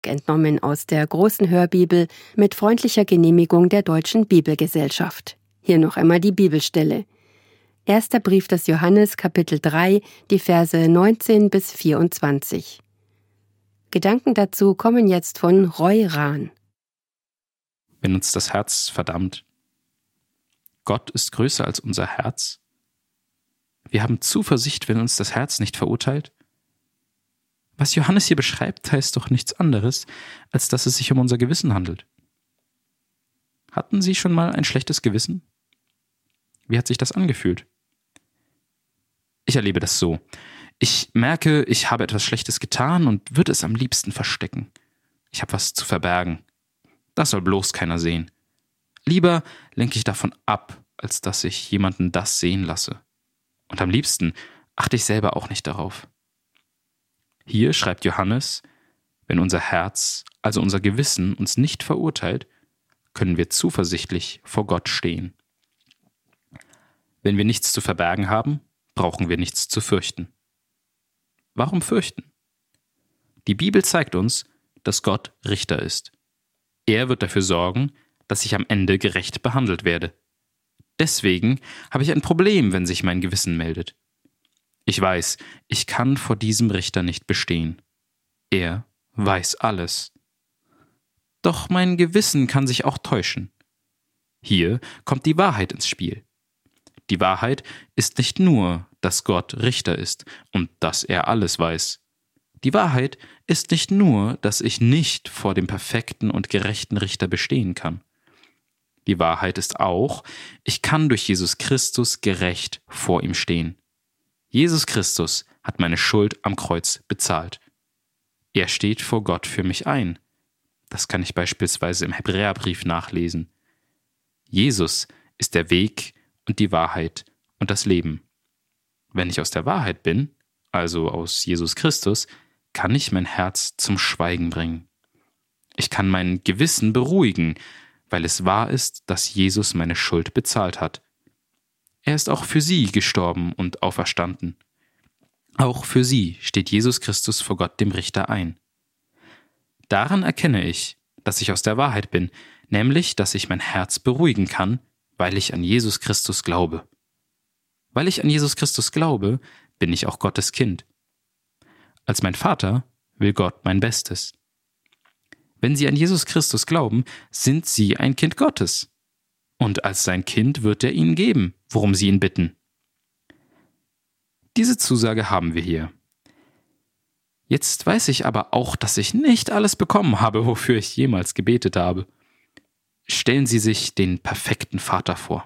entnommen aus der großen Hörbibel mit freundlicher Genehmigung der Deutschen Bibelgesellschaft. Hier noch einmal die Bibelstelle. Erster Brief des Johannes, Kapitel 3, die Verse 19 bis 24. Gedanken dazu kommen jetzt von Roy Rahn. Wenn uns das Herz verdammt. Gott ist größer als unser Herz. Wir haben Zuversicht, wenn uns das Herz nicht verurteilt. Was Johannes hier beschreibt, heißt doch nichts anderes, als dass es sich um unser Gewissen handelt. Hatten Sie schon mal ein schlechtes Gewissen? Wie hat sich das angefühlt? Ich erlebe das so. Ich merke, ich habe etwas Schlechtes getan und würde es am liebsten verstecken. Ich habe was zu verbergen. Das soll bloß keiner sehen. Lieber lenke ich davon ab, als dass ich jemanden das sehen lasse. Und am liebsten achte ich selber auch nicht darauf. Hier schreibt Johannes, wenn unser Herz, also unser Gewissen, uns nicht verurteilt, können wir zuversichtlich vor Gott stehen. Wenn wir nichts zu verbergen haben, brauchen wir nichts zu fürchten. Warum fürchten? Die Bibel zeigt uns, dass Gott Richter ist. Er wird dafür sorgen, dass ich am Ende gerecht behandelt werde. Deswegen habe ich ein Problem, wenn sich mein Gewissen meldet. Ich weiß, ich kann vor diesem Richter nicht bestehen. Er weiß alles. Doch mein Gewissen kann sich auch täuschen. Hier kommt die Wahrheit ins Spiel. Die Wahrheit ist nicht nur, dass Gott Richter ist und dass er alles weiß. Die Wahrheit ist nicht nur, dass ich nicht vor dem perfekten und gerechten Richter bestehen kann. Die Wahrheit ist auch, ich kann durch Jesus Christus gerecht vor ihm stehen. Jesus Christus hat meine Schuld am Kreuz bezahlt. Er steht vor Gott für mich ein. Das kann ich beispielsweise im Hebräerbrief nachlesen. Jesus ist der Weg und die Wahrheit und das Leben. Wenn ich aus der Wahrheit bin, also aus Jesus Christus, kann ich mein Herz zum Schweigen bringen. Ich kann mein Gewissen beruhigen, weil es wahr ist, dass Jesus meine Schuld bezahlt hat. Er ist auch für sie gestorben und auferstanden. Auch für sie steht Jesus Christus vor Gott dem Richter ein. Daran erkenne ich, dass ich aus der Wahrheit bin, nämlich, dass ich mein Herz beruhigen kann, weil ich an Jesus Christus glaube. Weil ich an Jesus Christus glaube, bin ich auch Gottes Kind. Als mein Vater will Gott mein Bestes. Wenn Sie an Jesus Christus glauben, sind Sie ein Kind Gottes. Und als sein Kind wird er Ihnen geben, worum Sie ihn bitten. Diese Zusage haben wir hier. Jetzt weiß ich aber auch, dass ich nicht alles bekommen habe, wofür ich jemals gebetet habe. Stellen Sie sich den perfekten Vater vor.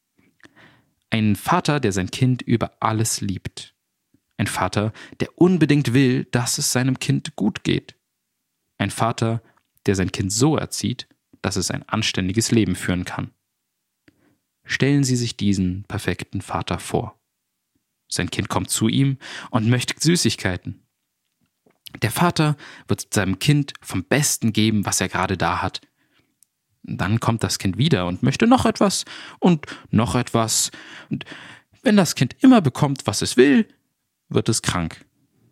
Ein Vater, der sein Kind über alles liebt. Ein Vater, der unbedingt will, dass es seinem Kind gut geht. Ein Vater, der sein Kind so erzieht, dass es ein anständiges Leben führen kann. Stellen Sie sich diesen perfekten Vater vor. Sein Kind kommt zu ihm und möchte Süßigkeiten. Der Vater wird seinem Kind vom Besten geben, was er gerade da hat. Dann kommt das Kind wieder und möchte noch etwas und noch etwas. Und wenn das Kind immer bekommt, was es will, wird es krank.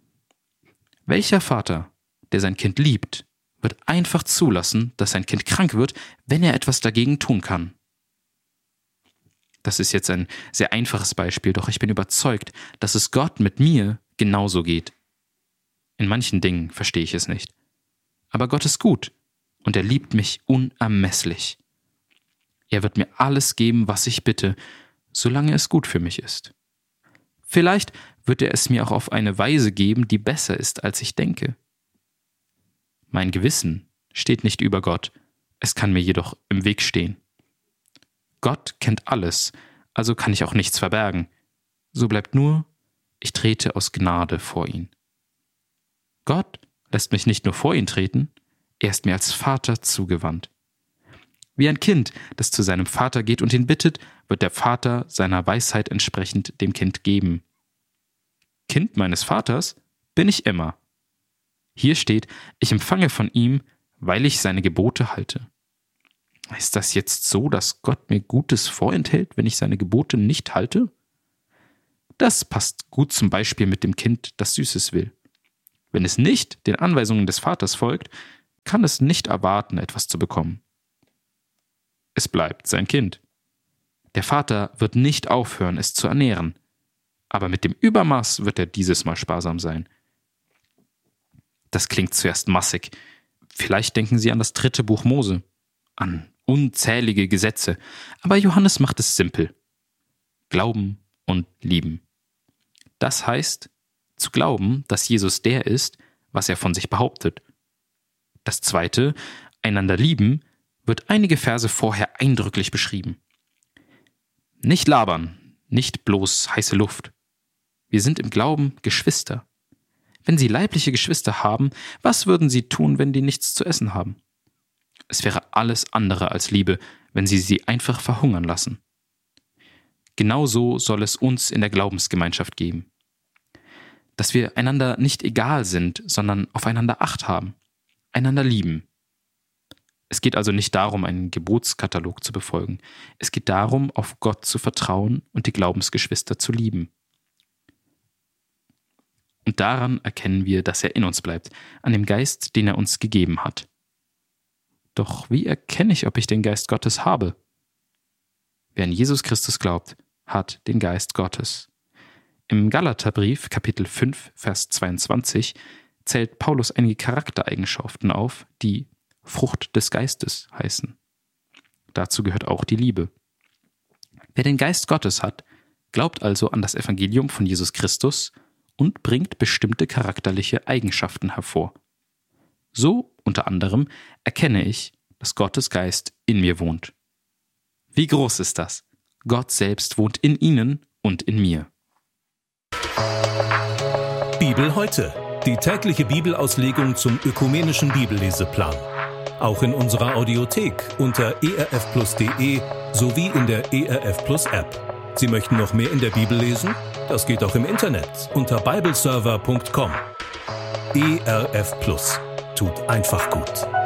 Welcher Vater, der sein Kind liebt, wird einfach zulassen, dass sein Kind krank wird, wenn er etwas dagegen tun kann? Das ist jetzt ein sehr einfaches Beispiel, doch ich bin überzeugt, dass es Gott mit mir genauso geht. In manchen Dingen verstehe ich es nicht. Aber Gott ist gut und er liebt mich unermesslich. Er wird mir alles geben, was ich bitte, solange es gut für mich ist. Vielleicht wird er es mir auch auf eine Weise geben, die besser ist, als ich denke. Mein Gewissen steht nicht über Gott, es kann mir jedoch im Weg stehen. Gott kennt alles, also kann ich auch nichts verbergen. So bleibt nur, ich trete aus Gnade vor ihn. Gott lässt mich nicht nur vor ihn treten, er ist mir als Vater zugewandt. Wie ein Kind, das zu seinem Vater geht und ihn bittet, wird der Vater seiner Weisheit entsprechend dem Kind geben. Kind meines Vaters bin ich immer. Hier steht, ich empfange von ihm, weil ich seine Gebote halte. Ist das jetzt so, dass Gott mir Gutes vorenthält, wenn ich seine Gebote nicht halte? Das passt gut zum Beispiel mit dem Kind, das Süßes will. Wenn es nicht den Anweisungen des Vaters folgt, kann es nicht erwarten, etwas zu bekommen. Es bleibt sein Kind. Der Vater wird nicht aufhören, es zu ernähren, aber mit dem Übermaß wird er dieses Mal sparsam sein. Das klingt zuerst massig. Vielleicht denken Sie an das 3. Buch Mose, an unzählige Gesetze, aber Johannes macht es simpel. Glauben und lieben. Das heißt, zu glauben, dass Jesus der ist, was er von sich behauptet. Das Zweite, einander lieben, wird einige Verse vorher eindrücklich beschrieben. Nicht labern, nicht bloß heiße Luft. Wir sind im Glauben Geschwister. Wenn Sie leibliche Geschwister haben, was würden Sie tun, wenn die nichts zu essen haben? Es wäre alles andere als Liebe, wenn Sie sie einfach verhungern lassen. Genauso soll es uns in der Glaubensgemeinschaft geben. Dass wir einander nicht egal sind, sondern aufeinander Acht haben, einander lieben. Es geht also nicht darum, einen Gebotskatalog zu befolgen. Es geht darum, auf Gott zu vertrauen und die Glaubensgeschwister zu lieben. Und daran erkennen wir, dass er in uns bleibt, an dem Geist, den er uns gegeben hat. Doch wie erkenne ich, ob ich den Geist Gottes habe? Wer an Jesus Christus glaubt, hat den Geist Gottes. Im Galaterbrief, Kapitel 5, Vers 22, zählt Paulus einige Charaktereigenschaften auf, die Frucht des Geistes heißen. Dazu gehört auch die Liebe. Wer den Geist Gottes hat, glaubt also an das Evangelium von Jesus Christus und bringt bestimmte charakterliche Eigenschaften hervor. So, unter anderem, erkenne ich, dass Gottes Geist in mir wohnt. Wie groß ist das? Gott selbst wohnt in Ihnen und in mir. Bibel heute. Die tägliche Bibelauslegung zum ökumenischen Bibelleseplan. Auch in unserer Audiothek unter erfplus.de sowie in der ERF Plus App. Sie möchten noch mehr in der Bibel lesen? Das geht auch im Internet unter bibleserver.com. ERF Plus. Tut einfach gut.